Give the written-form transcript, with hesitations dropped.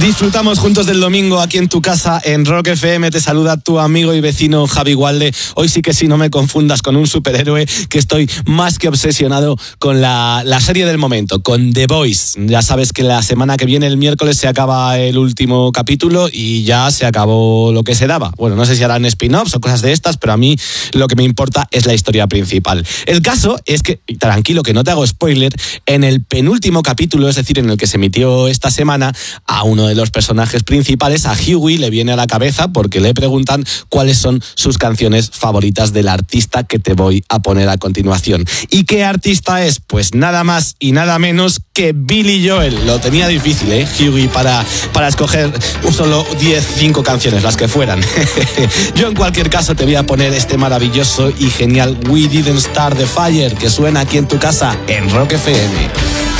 Disfrutamos juntos del domingo aquí en tu casa en Rock FM. Te saluda tu amigo y vecino Javi Gualde. Hoy sí que sí, no me confundas con un superhéroe, que estoy más que obsesionado con la serie del momento, con The Boys. Ya sabes que la semana que viene, el miércoles, se acaba el último capítulo y ya se acabó lo que se daba. Bueno, no sé si harán spin-offs o cosas de estas, pero a mí lo que me importa es la historia principal. El caso es que, tranquilo, que no te hago spoiler, en el penúltimo capítulo, es decir, en el que se emitió esta semana, a uno de los personajes principales, a Hughie, le viene a la cabeza porque le preguntan cuáles son sus canciones favoritas del artista que te voy a poner a continuación. ¿Y qué artista es? Pues nada más y nada menos que Billy Joel. Lo tenía difícil, Hughie, para escoger solo 5 canciones, las que fueran. Yo en cualquier caso te voy a poner este maravilloso y genial We Didn't Start the Fire, que suena aquí en tu casa en Rock FM.